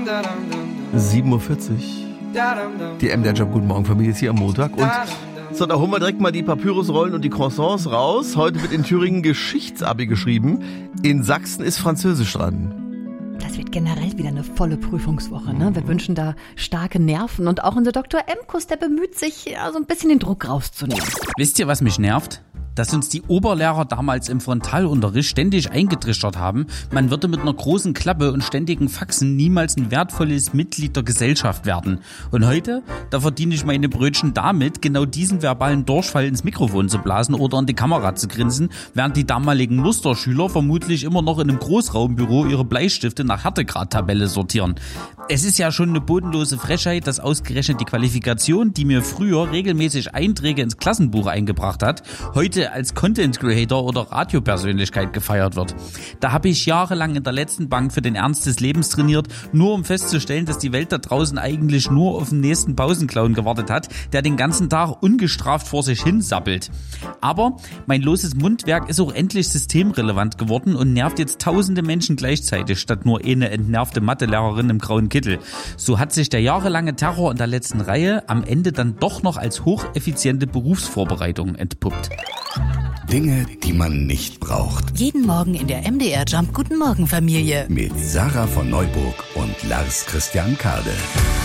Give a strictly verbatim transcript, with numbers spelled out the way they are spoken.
sieben Uhr vierzig. Die M D R Job Guten Morgen Familie ist hier am Montag. Und so, da holen wir direkt mal die Papyrusrollen und die Croissants raus. Heute wird in Thüringen Geschichtsabi geschrieben. In Sachsen ist Französisch dran. Das wird generell wieder eine volle Prüfungswoche, ne? Wir wünschen da starke Nerven. Und auch unser Doktor Emkus, der bemüht sich, ja, so ein bisschen den Druck rauszunehmen. Wisst ihr, was mich nervt? Dass uns die Oberlehrer damals im Frontalunterricht ständig eingetrichtert haben, man würde mit einer großen Klappe und ständigen Faxen niemals ein wertvolles Mitglied der Gesellschaft werden. Und heute, da verdiene ich meine Brötchen damit, genau diesen verbalen Durchfall ins Mikrofon zu blasen oder in die Kamera zu grinsen, während die damaligen Musterschüler vermutlich immer noch in einem Großraumbüro ihre Bleistifte nach Härtegrad-Tabelle sortieren. Es ist ja schon eine bodenlose Frechheit, dass ausgerechnet die Qualifikation, die mir früher regelmäßig Einträge ins Klassenbuch eingebracht hat, heute als Content Creator oder Radiopersönlichkeit gefeiert wird. Da habe ich jahrelang in der letzten Bank für den Ernst des Lebens trainiert, nur um festzustellen, dass die Welt da draußen eigentlich nur auf den nächsten Pausenclown gewartet hat, der den ganzen Tag ungestraft vor sich hin sappelt. Aber mein loses Mundwerk ist auch endlich systemrelevant geworden und nervt jetzt tausende Menschen gleichzeitig, statt nur eine entnervte Mathelehrerin im grauen Kittel. So hat sich der jahrelange Terror in der letzten Reihe am Ende dann doch noch als hocheffiziente Berufsvorbereitung entpuppt. Dinge, die man nicht braucht. Jeden Morgen in der M D R Jump Guten Morgen Familie. Mit Sarah von Neuburg und Lars Christian Kade.